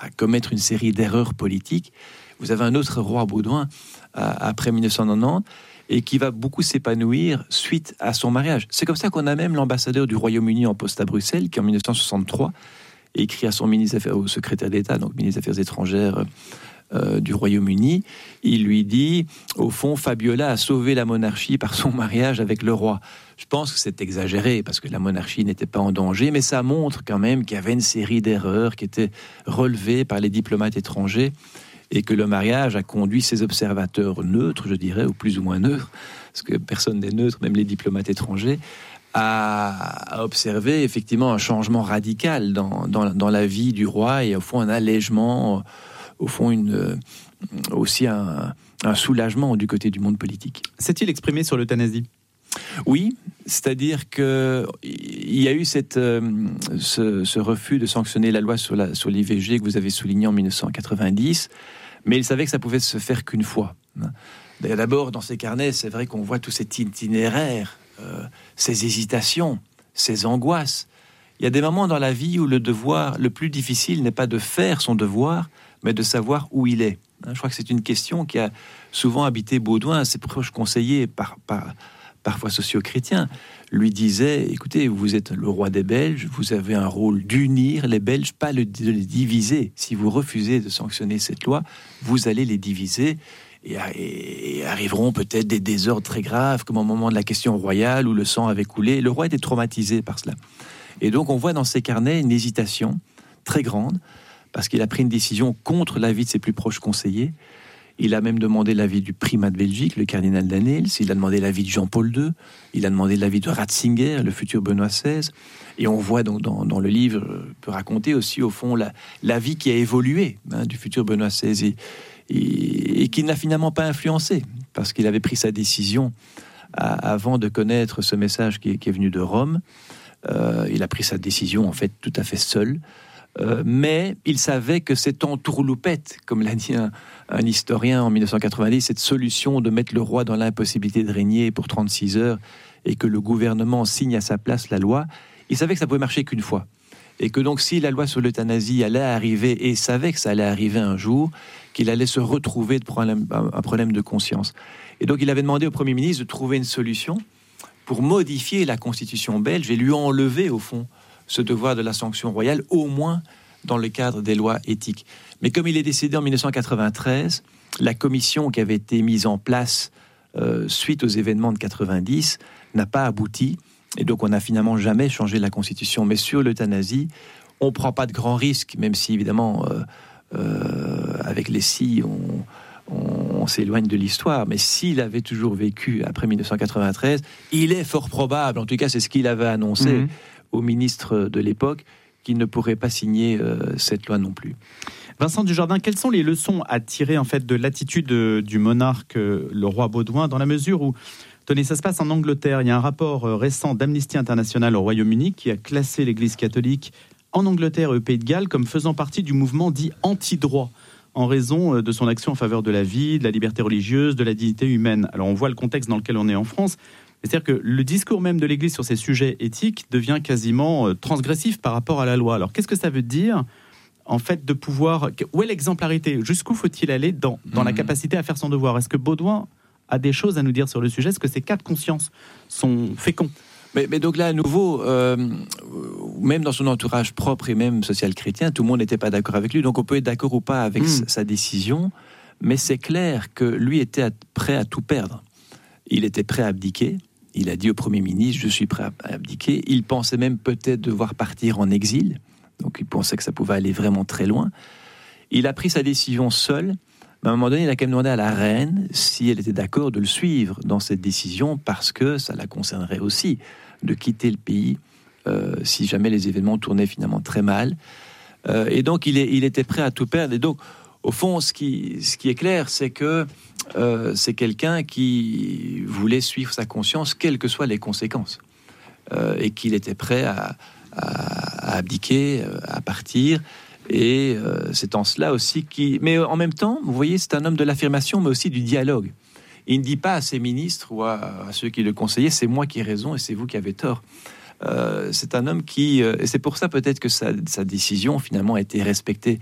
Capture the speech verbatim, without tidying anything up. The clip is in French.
à commettre une série d'erreurs politiques. Vous avez un autre roi Baudouin à, après dix-neuf cent quatre-vingt-dix et qui va beaucoup s'épanouir suite à son mariage. C'est comme ça qu'on a même l'ambassadeur du Royaume-Uni en poste à Bruxelles qui en dix-neuf cent soixante-trois écrit à son ministre des Affaires, au secrétaire d'État, donc ministre des Affaires étrangères euh, du Royaume-Uni. Il lui dit, au fond, Fabiola a sauvé la monarchie par son mariage avec le roi. Je pense que c'est exagéré parce que la monarchie n'était pas en danger, mais ça montre quand même qu'il y avait une série d'erreurs qui étaient relevées par les diplomates étrangers et que le mariage a conduit ces observateurs neutres, je dirais, ou plus ou moins neutres, parce que personne n'est neutre, même les diplomates étrangers, à, à observer effectivement un changement radical dans, dans, dans la vie du roi et au fond un allègement, au fond une, aussi un, un soulagement du côté du monde politique. S'est-il exprimé sur l'euthanasie ? Oui, c'est-à-dire qu'il y a eu cette, euh, ce, ce refus de sanctionner la loi sur, la, sur l'I V G que vous avez souligné en dix-neuf cent quatre-vingt-dix, mais il savait que ça pouvait se faire qu'une fois. D'abord, dans ses carnets, c'est vrai qu'on voit tout cet itinéraire, euh, ces hésitations, ces angoisses. Il y a des moments dans la vie où le devoir, le plus difficile n'est pas de faire son devoir, mais de savoir où il est. Je crois que c'est une question qui a souvent habité Baudouin, ses proches conseillers, par, par, parfois socio-chrétiens, lui disaient, écoutez, vous êtes le roi des Belges, vous avez un rôle d'unir les Belges, pas de les diviser. Si vous refusez de sanctionner cette loi, vous allez les diviser. Et, et arriveront peut-être des désordres très graves, comme au moment de la question royale où le sang avait coulé. Le roi était traumatisé par cela. Et donc on voit dans ses carnets une hésitation très grande, parce qu'il a pris une décision contre l'avis de ses plus proches conseillers. Il a même demandé l'avis du primat de Belgique, le cardinal d'Annels. Il a demandé l'avis de Jean-Paul deux. Il a demandé l'avis de Ratzinger, le futur Benoît seize. Et on voit donc dans, dans le livre, peut raconter aussi au fond la, la vie qui a évolué hein, du futur Benoît seize et, et, et qui n'a finalement pas influencé, parce qu'il avait pris sa décision à, avant de connaître ce message qui, qui est venu de Rome. Euh, il a pris sa décision en fait tout à fait seul. Euh, mais il savait que cette entourloupette, comme l'a dit un, un historien en dix-neuf cent quatre-vingt-dix, cette solution de mettre le roi dans l'impossibilité de régner pour trente-six heures et que le gouvernement signe à sa place la loi, il savait que ça pouvait marcher qu'une fois. Et que donc si la loi sur l'euthanasie allait arriver, et savait que ça allait arriver un jour, qu'il allait se retrouver de problème, un problème de conscience. Et donc il avait demandé au Premier ministre de trouver une solution pour modifier la constitution belge et lui enlever au fond ce devoir de la sanction royale, au moins dans le cadre des lois éthiques. Mais comme il est décédé en dix-neuf cent quatre-vingt-treize, la commission qui avait été mise en place euh, suite aux événements de quatre-vingt-dix n'a pas abouti, et donc on n'a finalement jamais changé la constitution. Mais sur l'euthanasie, on ne prend pas de grands risques, même si évidemment, euh, euh, avec les si, on... on s'éloigne de l'histoire, mais s'il avait toujours vécu après dix-neuf cent quatre-vingt-treize, il est fort probable, en tout cas c'est ce qu'il avait annoncé mmh. au ministre de l'époque, qu'il ne pourrait pas signer euh, cette loi non plus. Vincent Dujardin, quelles sont les leçons à tirer en fait de l'attitude du monarque, le roi Baudouin, dans la mesure où, tenez, ça se passe en Angleterre, il y a un rapport récent d'Amnesty International au Royaume-Uni qui a classé l'Église catholique en Angleterre et au Pays de Galles comme faisant partie du mouvement dit anti-droit, en raison de son action en faveur de la vie, de la liberté religieuse, de la dignité humaine. Alors on voit le contexte dans lequel on est en France, c'est-à-dire que le discours même de l'Église sur ces sujets éthiques devient quasiment transgressif par rapport à la loi. Alors qu'est-ce que ça veut dire, en fait, de pouvoir... Où est l'exemplarité ? Jusqu'où faut-il aller dans, dans mmh. la capacité à faire son devoir ? Est-ce que Baudouin a des choses à nous dire sur le sujet ? Est-ce que ces cas de conscience sont féconds ? Mais, mais donc là, à nouveau, euh, même dans son entourage propre et même social-chrétien, tout le monde n'était pas d'accord avec lui. Donc on peut être d'accord ou pas avec mmh. sa décision, mais c'est clair que lui était à, prêt à tout perdre. Il était prêt à abdiquer. Il a dit au Premier ministre, je suis prêt à abdiquer. Il pensait même peut-être devoir partir en exil. Donc il pensait que ça pouvait aller vraiment très loin. Il a pris sa décision seul. Mais à un moment donné, il a quand même demandé à la reine si elle était d'accord de le suivre dans cette décision, parce que ça la concernerait aussi de quitter le pays euh, si jamais les événements tournaient finalement très mal. Euh, et donc, il, est, il était prêt à tout perdre. Et donc, au fond, ce qui, ce qui est clair, c'est que euh, c'est quelqu'un qui voulait suivre sa conscience, quelles que soient les conséquences. Euh, et qu'il était prêt à, à, à abdiquer, à partir. Et euh, c'est en cela aussi qui... Mais en même temps, vous voyez, c'est un homme de l'affirmation, mais aussi du dialogue. Il ne dit pas à ses ministres ou à, à ceux qui le conseillaient, c'est moi qui ai raison et c'est vous qui avez tort. Euh, c'est un homme qui... Euh, et c'est pour ça peut-être que sa, sa décision, finalement, a été respectée